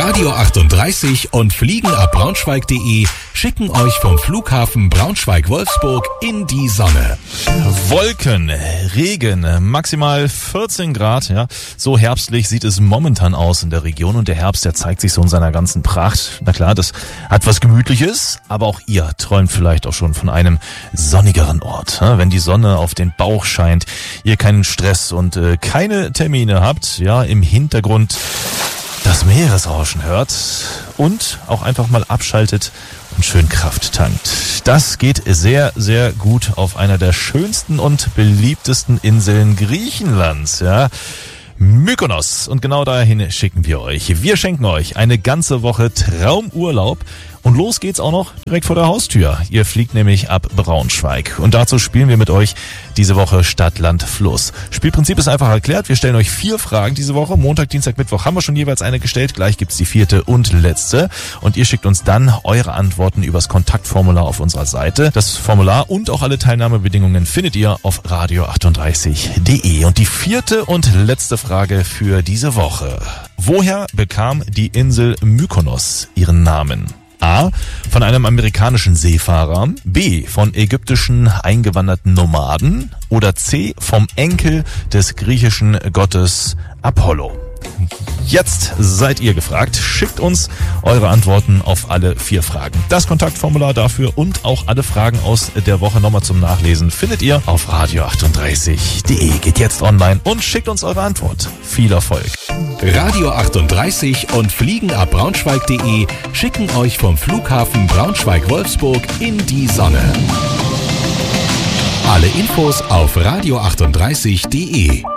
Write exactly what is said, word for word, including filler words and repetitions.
Radio achtunddreißig und Fliegen ab Braunschweig punkt de schicken euch vom Flughafen Braunschweig-Wolfsburg in die Sonne. Wolken, Regen, maximal vierzehn Grad, ja. So herbstlich sieht es momentan aus in der Region und der Herbst, der zeigt sich so in seiner ganzen Pracht. Na klar, das hat was Gemütliches, aber auch ihr träumt vielleicht auch schon von einem sonnigeren Ort. Wenn die Sonne auf den Bauch scheint, ihr keinen Stress und äh, keine Termine habt, ja, im Hintergrund das Meeresrauschen hört und auch einfach mal abschaltet und schön Kraft tankt. Das geht sehr, sehr gut auf einer der schönsten und beliebtesten Inseln Griechenlands, ja. Mykonos. Und genau dahin schicken wir euch. Wir schenken euch eine ganze Woche Traumurlaub. Und los geht's auch noch direkt vor der Haustür. Ihr fliegt nämlich ab Braunschweig. Und dazu spielen wir mit euch diese Woche Stadt, Land, Fluss. Spielprinzip ist einfach erklärt. Wir stellen euch vier Fragen diese Woche. Montag, Dienstag, Mittwoch haben wir schon jeweils eine gestellt. Gleich gibt's die vierte und letzte. Und ihr schickt uns dann eure Antworten übers Kontaktformular auf unserer Seite. Das Formular und auch alle Teilnahmebedingungen findet ihr auf radio achtunddreißig punkt de. Und die vierte und letzte Frage für diese Woche. Woher bekam die Insel Mykonos ihren Namen? A. Von einem amerikanischen Seefahrer, B. von ägyptischen eingewanderten Nomaden oder C. vom Enkel des griechischen Gottes Apollo. Jetzt seid ihr gefragt. Schickt uns eure Antworten auf alle vier Fragen. Das Kontaktformular dafür und auch alle Fragen aus der Woche nochmal zum Nachlesen findet ihr auf radio achtunddreißig punkt de. Geht jetzt online und schickt uns eure Antwort. Viel Erfolg. Radio achtunddreißig und Fliegen ab Braunschweig punkt de schicken euch vom Flughafen Braunschweig-Wolfsburg in die Sonne. Alle Infos auf radio achtunddreißig punkt de.